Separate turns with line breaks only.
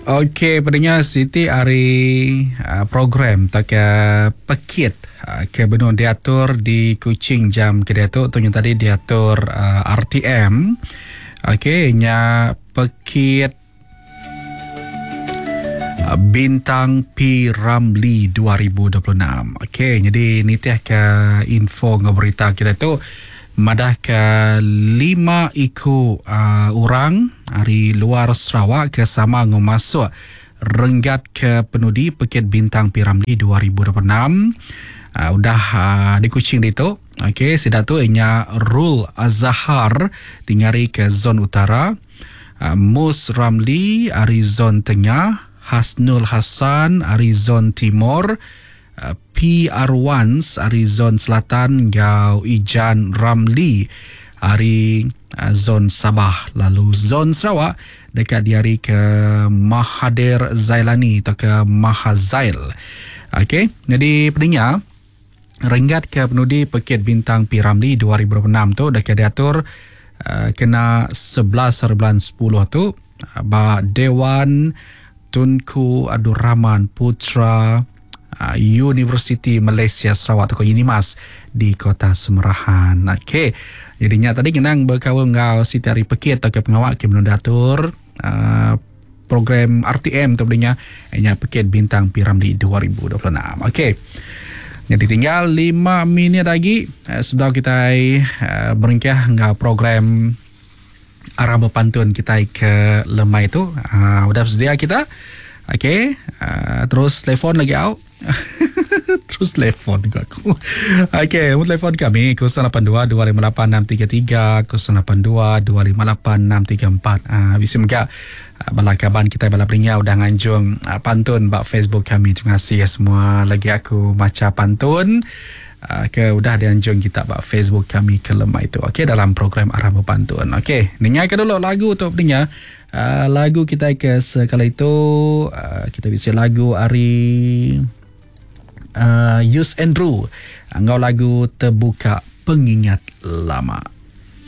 Okey, pendengar Siti hari program tak pekit ke benua diatur di Kuching jam ke diatur tu tadi diatur RTM. Okey, nya pekit Bintang P Ramlee 2026. Okey, jadi ni teh ke info ngeberita kita tu madah ke 5 orang dari luar Sarawak ke sama masuk renggat ke penudi Pekit Bintang P Ramlee 2026. Di Kuching itu. Okey, sedang tu inya Rul Azhar tingari ke zon utara, Mus Ramlee dari zon tengah, Hasnul Hassan dari zon timur, P Arwans dari zon selatan, Gau Ijan Ramlee dari zon Sabah. Lalu zon Sarawak dekat diari ke Mahathir Zailani atau ke Mahazail. Okey, jadi pendengar renggat ke penudi Pekit Bintang P Ramlee 2026 tu dekat diatur kena 11 hari bulan 10 tu Dewan Tunku Abdul Rahman Putra Universiti Malaysia Sarawak atau UNIMAS di Kota Semerahan. Okey, jadinya tadi kenang berkawal ngau Siti Hari Pekit atau pengawal ke benua diatur program RTM tu bedanya hanya Pekit Bintang P Ramlee 2026. Okey, jadi tinggal 5 minit lagi sudah kita beringkah ngau program arah berpantun kita ke lemai tu. Udah sedia kita. Okey, terus telefon lagi out. Terus telefon juga aku. Okey, telefon kami 082-258-633, 082-258-634. Bisa juga bala kaban kita bala peringau dah nganjung pantun bak Facebook kami. Terima kasih semua lagi aku maca pantun. Udah dianjung kita bak Facebook kami ke lemah itu. Okey, dalam program arah berpantun. Okey, dengarkan dulu lagu tu pendengar. Lagu kita ke sekali itu kita bisa lagu hari Yus Andrew. Angau lagu Terbuka Pengingat Lama.